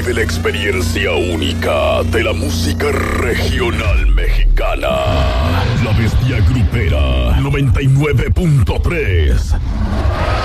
Vive la experiencia única de la música regional mexicana. La Bestia Grupera 99.3.